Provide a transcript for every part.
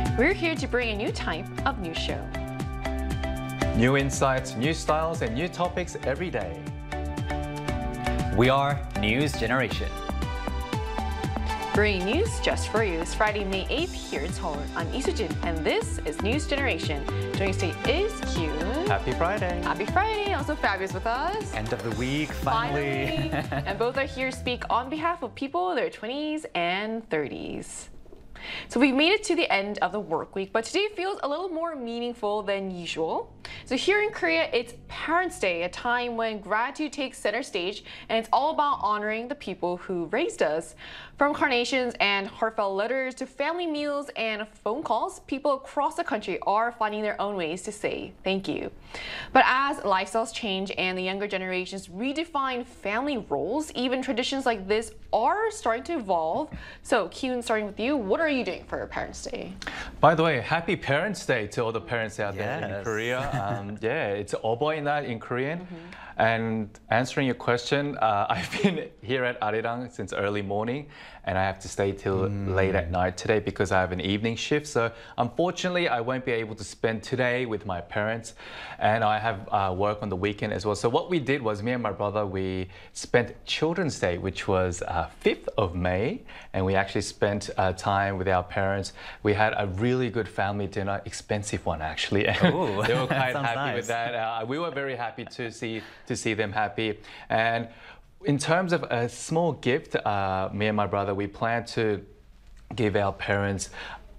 We're here to bring a new type of news show. New insights, new styles, and new topics every day. We are News Generation. Bringing news just for you. It's Friday, May 8th here in Seoul. I'm Lee Soo-jin, and this is News Generation. Joining today is Kyun. Happy Friday. Happy Friday. Also Fabulous with us. End of the week, finally. And both are here to speak on behalf of people in their 20s and 30s. So we made it to the end of the work week, but today feels a little more meaningful than usual. So here in Korea, it's Parents' Day, a time when gratitude takes center stage, and it's all about honoring the people who raised us. From carnations and heartfelt letters to family meals and phone calls, people across the country are finding their own ways to say thank you. But as lifestyles change and the younger generations redefine family roles, even traditions like this are starting to evolve. So Kyun, starting with you, what are you doing for Parents' Day? By the way, happy Parents' Day to all the parents out there in Yes. Korea. It's Oboinat in Korean. And answering your question, I've been here at Arirang since early morning, and I have to stay till late at night today because I have an evening shift. So unfortunately, I won't be able to spend today with my parents, and I have work on the weekend as well. So what we did was, me and my brother, we spent Children's Day, which was 5th of May, and we actually spent time with our parents. We had a really good family dinner, expensive one actually. Ooh, They were quite sounds happy with nice. that. We were very happy to see them happy. And in terms of a small gift, me and my brother, we plan to give our parents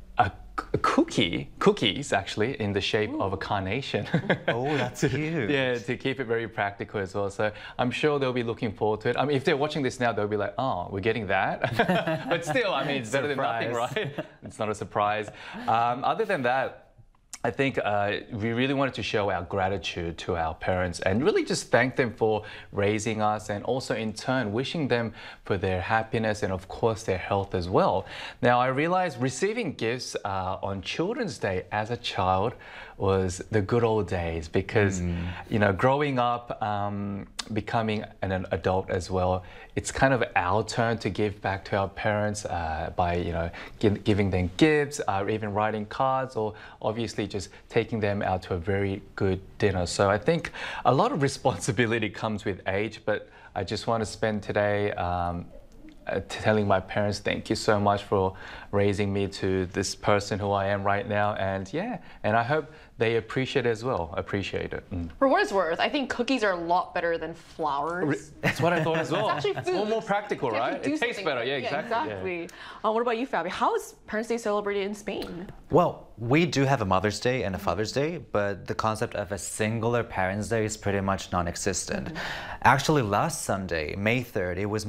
cookies actually in the shape of a carnation. Oh, that's cute. Yeah, to keep it very practical as well. So I'm sure they'll be looking forward to it. I mean, if they're watching this now, they'll be like, oh, we're getting that. But still, I mean, it's better than nothing, right? It's not a surprise. Other than that, I think we really wanted to show our gratitude to our parents and really just thank them for raising us, and also in turn wishing them for their happiness and of course their health as well. Now I realized receiving gifts on Children's Day as a child was the good old days because you know, growing up, becoming an adult as well, it's kind of our turn to give back to our parents by, you know, giving them gifts, even writing cards, or obviously just taking them out to a very good dinner. So I think a lot of responsibility comes with age, but I just want to spend today telling my parents thank you so much for raising me to this person who I am right now, and yeah, and I hope they appreciate it as well. Appreciate it. For what it's worth, I think cookies are a lot better than flowers. That's what I thought as well. It's actually food. It's more practical, You right? actually do It tastes something better. with Yeah, it. exactly. Exactly. What about you, Fabi? How is Parents' Day celebrated in Spain? Well, we do have a Mother's Day and a Father's Day, but the concept of a singular Parents' Day is pretty much non-existent. Actually, last Sunday, May 3rd, it was